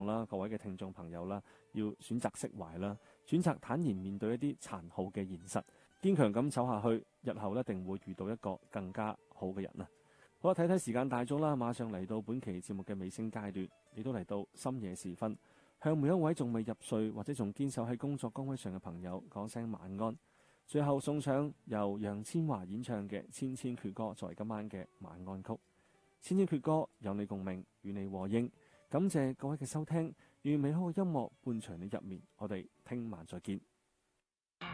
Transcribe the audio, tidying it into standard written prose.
啦，各位嘅聽眾朋友啦，要選擇釋懷啦，選擇坦然面對一啲殘酷嘅現實，堅強咁走下去，日後一定會遇到一個更加好嘅人啊！好啦，睇睇時間大咗啦，馬上嚟到本期節目嘅尾聲階段，亦都嚟到深夜時分，向每一位仲未入睡或者仲堅守喺工作崗位上嘅朋友講聲晚安。最後送上由楊千嬅演唱嘅《千千闕歌》作為今晚嘅晚安曲。千千闕歌有你共鳴，與你和應。感謝各位嘅收聽，願美好嘅音樂伴隨你入眠。我哋聽晚再見。